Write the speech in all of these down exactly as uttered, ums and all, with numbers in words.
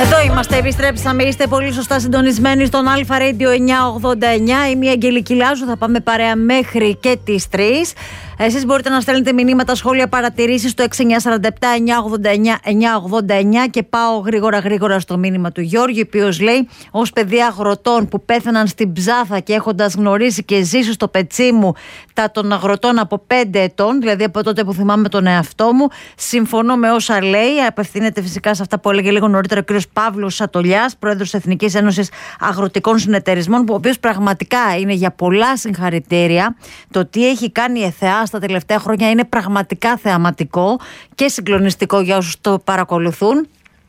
Εδώ είμαστε, επιστρέψαμε. Είστε πολύ σωστά συντονισμένοι στον Αλφα Radio εννιακόσια ογδόντα εννιά. Είμαι η Αγγελική Λάζου, θα πάμε παρέα μέχρι και τις τρεις. Εσείς μπορείτε να στέλνετε μηνύματα, σχόλια, παρατηρήσεις στο έξι εννιά τέσσερα επτά εννιακόσια ογδόντα εννιά εννιακόσια ογδόντα εννιά. Και πάω γρήγορα γρήγορα στο μήνυμα του Γιώργη, ο οποίος λέει: ως παιδιά αγροτών που πέθαναν στην Ψάθα και έχοντας γνωρίσει και ζήσει στο πετσί μου τα των αγροτών από πέντε ετών, δηλαδή από τότε που θυμάμαι τον εαυτό μου, συμφωνώ με όσα λέει. Απευθύνεται φυσικά σε αυτά που έλεγε λίγο νωρίτερα ο κ. Παύλος Σατολιάς, πρόεδρος της Εθνικής Ένωσης Αγροτικών Συνεταιρισμών, ο οποίος πραγματικά είναι για πολλά συγχαρητήρια. Το τι έχει κάνει η ΕΘΕΑ στα τελευταία χρόνια είναι πραγματικά θεαματικό και συγκλονιστικό για όσους το παρακολουθούν.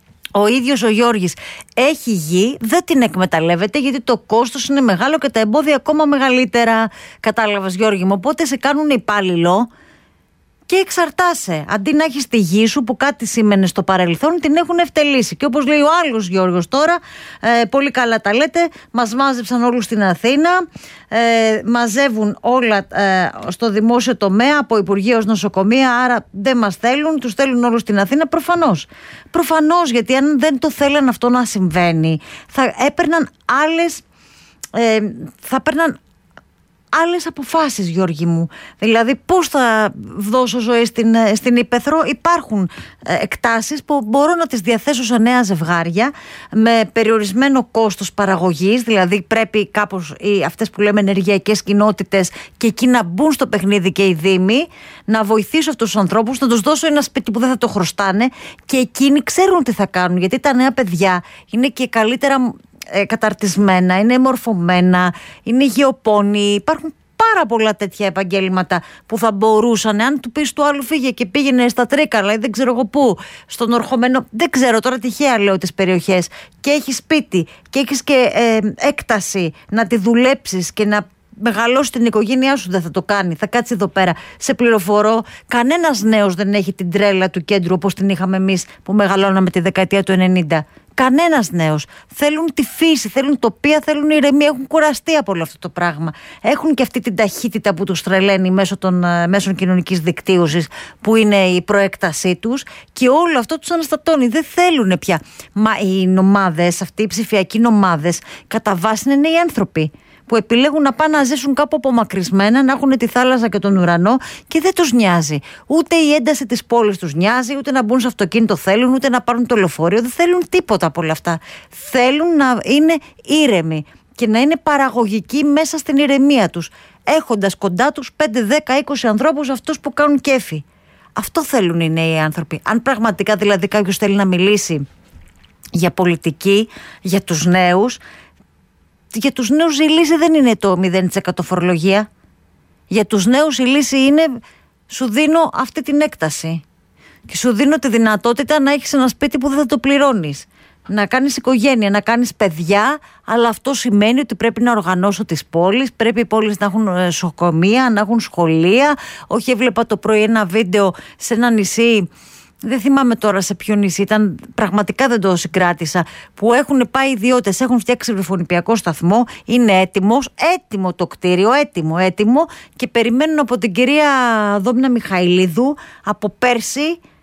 Ο ίδιος ο Γιώργης έχει γη, δεν την εκμεταλλεύεται γιατί το κόστος είναι μεγάλο και τα εμπόδια ακόμα μεγαλύτερα. Κατάλαβες, Γιώργη μου? Οπότε σε κάνουν υπάλληλο και εξαρτάσαι. Αντί να έχεις τη γη σου που κάτι σήμαινε στο παρελθόν, την έχουν ευτελίσει. Και όπως λέει ο άλλος Γιώργος τώρα, ε, πολύ καλά τα λέτε, μας μάζεψαν όλους στην Αθήνα, ε, μαζεύουν όλα ε, στο δημόσιο τομέα, από Υπουργείο ως νοσοκομεία, άρα δεν μας θέλουν, τους θέλουν όλους στην Αθήνα. Προφανώς. Προφανώς, γιατί αν δεν το θέλαν αυτό να συμβαίνει, θα έπαιρναν άλλες, ε, θα παίρναν άλλες αποφάσεις, Γιώργη μου. Δηλαδή, πώς θα δώσω ζωή στην, στην Ήπεθρο? Υπάρχουν ε, εκτάσεις που μπορώ να τις διαθέσω σε νέα ζευγάρια με περιορισμένο κόστος παραγωγής, δηλαδή πρέπει κάπως οι, αυτές που λέμε ενεργειακές κοινότητες και εκεί να μπουν στο παιχνίδι και οι δήμοι, να βοηθήσω αυτούς τους ανθρώπους, να τους δώσω ένα σπίτι που δεν θα το χρωστάνε και εκείνοι ξέρουν τι θα κάνουν, γιατί τα νέα παιδιά είναι και καλύτερα Ε, καταρτισμένα, είναι μορφωμένα, είναι γεωπόνοι. Υπάρχουν πάρα πολλά τέτοια επαγγέλματα που θα μπορούσαν, αν του πεις του άλλου φύγε και πήγαινε στα Τρίκαλα ή δεν ξέρω εγώ πού, στον Ορχομένο, δεν ξέρω τώρα, τυχαία λέω τις περιοχές, και έχεις σπίτι και έχεις και ε, έκταση να τη δουλέψεις και να μεγαλώσει την οικογένειά σου, δεν θα το κάνει. Θα κάτσει εδώ πέρα. Σε πληροφορώ, κανένας νέος δεν έχει την τρέλα του κέντρου όπως την είχαμε εμείς που μεγαλώναμε τη δεκαετία του ενενήντα. Κανένας νέος. Θέλουν τη φύση, θέλουν τοπία, θέλουν ηρεμία. Έχουν κουραστεί από όλο αυτό το πράγμα. Έχουν και αυτή την ταχύτητα που τους τρελαίνει μέσω των uh, μέσων κοινωνικής δικτύωσης, που είναι η προέκτασή τους, και όλο αυτό τους αναστατώνει. Δεν θέλουν πια. Μα οι νομάδες, αυτοί οι ψηφιακοί νομάδες, κατά βάση είναι νέοι άνθρωποι που επιλέγουν να πάνε να ζήσουν κάπου απομακρυσμένα, να έχουν τη θάλασσα και τον ουρανό και δεν τους νοιάζει. Ούτε η ένταση της πόλης τους νοιάζει, ούτε να μπουν σε αυτοκίνητο θέλουν, ούτε να πάρουν το λεωφορείο. Δεν θέλουν τίποτα από όλα αυτά. Θέλουν να είναι ήρεμοι και να είναι παραγωγικοί μέσα στην ηρεμία τους, έχοντας κοντά τους πέντε, δέκα, είκοσι ανθρώπους, αυτούς που κάνουν κέφι. Αυτό θέλουν οι νέοι άνθρωποι. Αν πραγματικά δηλαδή κάποιος θέλει να μιλήσει για πολιτική, για τους νέους, για τους νέους η λύση δεν είναι το μηδέν τοις εκατό φορολογία. Για τους νέους η λύση είναι, σου δίνω αυτή την έκταση και σου δίνω τη δυνατότητα να έχεις ένα σπίτι που δεν θα το πληρώνεις, να κάνεις οικογένεια, να κάνεις παιδιά, αλλά αυτό σημαίνει ότι πρέπει να οργανώσω τις πόλεις, πρέπει οι πόλεις να έχουν νοσοκομεία, να έχουν σχολεία. Όχι, έβλεπα το πρωί ένα βίντεο σε ένα νησί, δεν θυμάμαι τώρα σε ποιο νησί ήταν, πραγματικά δεν το συγκράτησα, που έχουν πάει ιδιώτες, έχουν φτιάξει βρεφονιπιακό σταθμό, είναι έτοιμος, έτοιμο το κτίριο, έτοιμο, έτοιμο, και περιμένουν από την κυρία Δόμνα Μιχαηλίδου από πέρσι